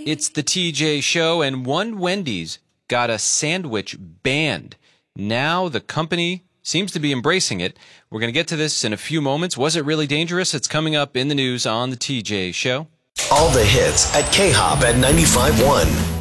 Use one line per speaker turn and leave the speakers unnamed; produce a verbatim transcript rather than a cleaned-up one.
It's the T J Show, and one Wendy's got a sandwich banned. Now the company seems to be embracing it. We're going to get to this in a few moments. Was it really dangerous? It's coming up in the news on the T J Show.
All the hits at K-Hop at ninety-five point one.